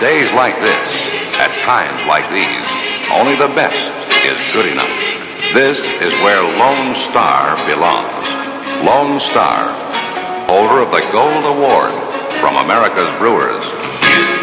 days like this, at times like these, only the best is good enough. This is where Lone Star belongs. Lone Star, holder of the Gold Award from America's Brewers.